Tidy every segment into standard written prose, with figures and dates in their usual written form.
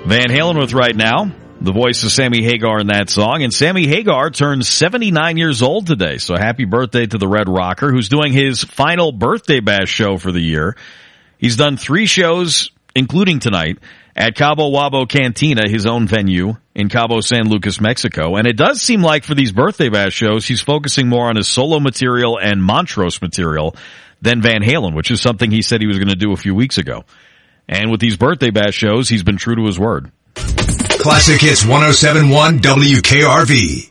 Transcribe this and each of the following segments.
Van Halen with Right Now. The voice of Sammy Hagar in that song. And Sammy Hagar turns 79 years old today. So happy birthday to the Red Rocker, who's doing his final birthday bash show for the year. He's done 3 shows, including tonight, at Cabo Wabo Cantina, his own venue in Cabo San Lucas, Mexico. And it does seem like for these birthday bash shows, he's focusing more on his solo material and Montrose material than Van Halen, which is something he said he was going to do a few weeks ago. And with these birthday bash shows, he's been true to his word. Classic Hits 107.1 WKRV.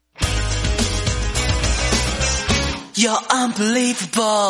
You're unbelievable.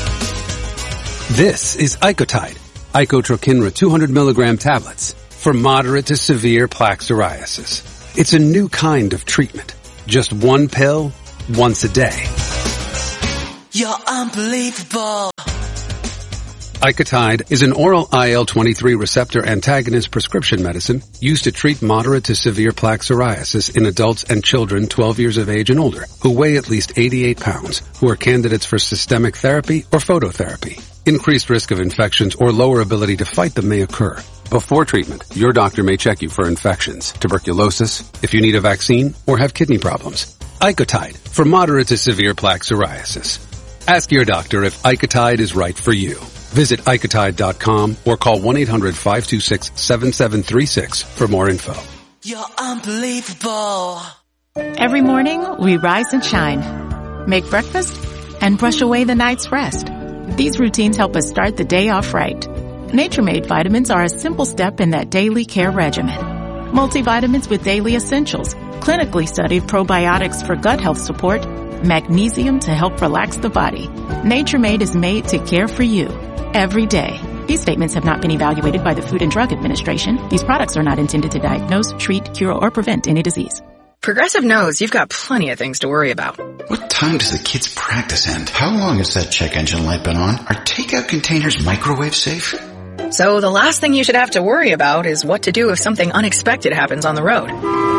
This is Icotide, Icotrokinra 200 milligram tablets for moderate to severe plaque psoriasis. It's a new kind of treatment. Just one pill, once a day. You're unbelievable. Icotide is an oral IL-23 receptor antagonist prescription medicine used to treat moderate to severe plaque psoriasis in adults and children 12 years of age and older who weigh at least 88 pounds, who are candidates for systemic therapy or phototherapy. Increased risk of infections or lower ability to fight them may occur. Before treatment, your doctor may check you for infections, tuberculosis, if you need a vaccine, or have kidney problems. Icotide for moderate to severe plaque psoriasis. Ask your doctor if Icotide is right for you. Visit Icotide.com or call 1-800-526-7736 for more info. You're unbelievable. Every morning, we rise and shine, make breakfast, and brush away the night's rest. These routines help us start the day off right. Nature Made vitamins are a simple step in that daily care regimen. Multivitamins with daily essentials, clinically studied probiotics for gut health support, magnesium to help relax the body. Nature Made is made to care for you every day. These statements have not been evaluated by the Food and Drug Administration. These products are not intended to diagnose, treat, cure, or prevent any disease. Progressive knows you've got plenty of things to worry about. What time does the kids' practice end? How long has that check engine light been on? Are takeout containers microwave safe? So the last thing you should have to worry about is what to do if something unexpected happens on the road.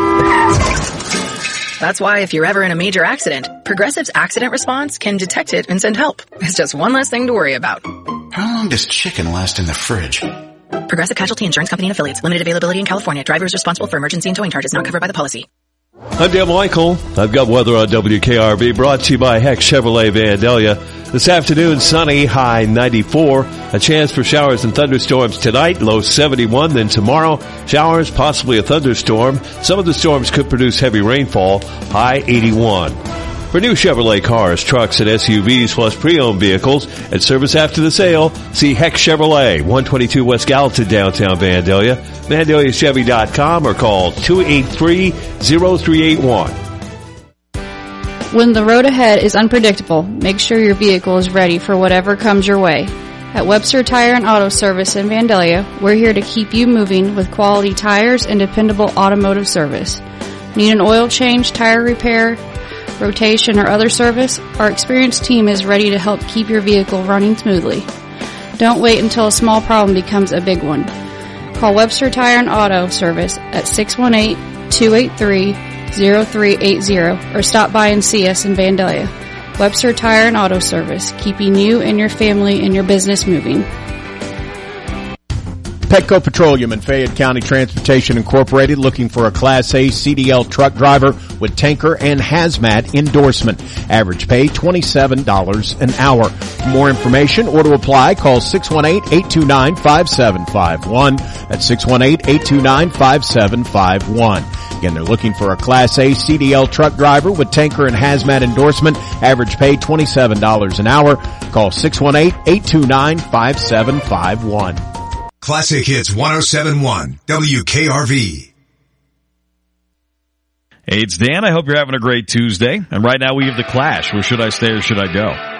That's why if you're ever in a major accident, Progressive's accident response can detect it and send help. It's just one less thing to worry about. How long does chicken last in the fridge? Progressive Casualty Insurance Company and Affiliates. Limited availability in California. Driver is responsible for emergency and towing charges not covered by the policy. I'm Dan Michael. I've got weather on WKRB brought to you by Heck Chevrolet Vandalia. This afternoon, sunny, high 94. A chance for showers and thunderstorms tonight, low 71. Then tomorrow, showers, possibly a thunderstorm. Some of the storms could produce heavy rainfall, high 81. For new Chevrolet cars, trucks, and SUVs, plus pre-owned vehicles, and service after the sale, see Heck Chevrolet, 122 West Gallatin, downtown Vandalia, VandaliaChevy.com, or call 283-0381. When the road ahead is unpredictable, make sure your vehicle is ready for whatever comes your way. At Webster Tire and Auto Service in Vandalia, we're here to keep you moving with quality tires and dependable automotive service. Need an oil change, tire repair, rotation, or other service? Our experienced team is ready to help keep your vehicle running smoothly. Don't wait until a small problem becomes a big one. Call Webster Tire and Auto Service at 618-283-0380 or stop by and see us in Vandalia. Webster Tire and Auto Service, keeping you and your family and your business moving. Petco Petroleum and Fayette County Transportation Incorporated looking for a Class A CDL truck driver with tanker and hazmat endorsement. Average pay $27 an hour. For more information or to apply, call 618-829-5751. That's 618-829-5751. Again, they're looking for a Class A CDL truck driver with tanker and hazmat endorsement. Average pay $27 an hour. Call 618-829-5751. Classic Hits 107.1 WKRV. Hey, it's Dan. I hope you're having a great Tuesday. And right now we have The Clash. Where should I stay or should I go?